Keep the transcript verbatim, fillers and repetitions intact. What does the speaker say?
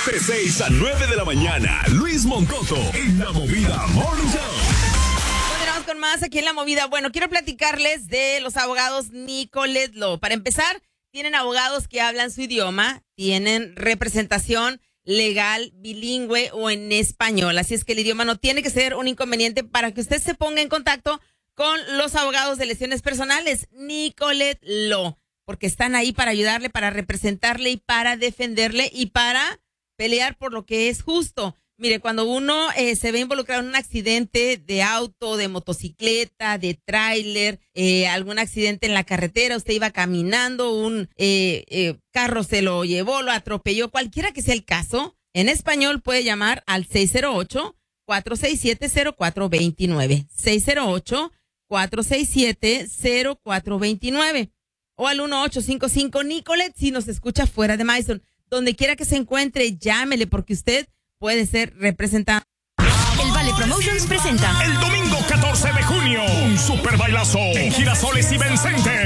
De seis a nueve de la mañana, Luis Moncoto en La Movida Morning Show. Continuamos con más aquí en La Movida. Bueno, quiero platicarles de los abogados Nicolet Law. Para empezar, tienen abogados que hablan su idioma, tienen representación legal, bilingüe o en español. Así es que el idioma no tiene que ser un inconveniente para que usted se ponga en contacto con los abogados de lesiones personales Nicolet Law, porque están ahí para ayudarle, para representarle y para defenderle y para pelear por lo que es justo. Mire, cuando uno eh, se ve involucrado en un accidente de auto, de motocicleta, de tráiler, eh, algún accidente en la carretera, usted iba caminando, un eh, eh, carro se lo llevó, lo atropelló, cualquiera que sea el caso, en español puede llamar al seis cero ocho, cuatro seis siete, cero cuatro dos nueve, seis cero ocho, cuatro seis siete, cero cuatro dos nueve o al uno ocho cinco cinco Nicolet si nos escucha fuera de Madison. Donde quiera que se encuentre, llámele porque usted puede ser representado. El Vale Promotions presenta El domingo catorce de junio, un super bailazo en Girasoles y Vicente.